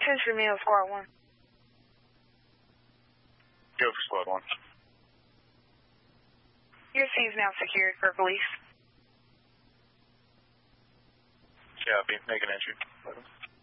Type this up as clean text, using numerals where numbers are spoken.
Century Mill, Squad 1. Go for Squad 1. Your scene is now secured for police. Copy. Make an entry.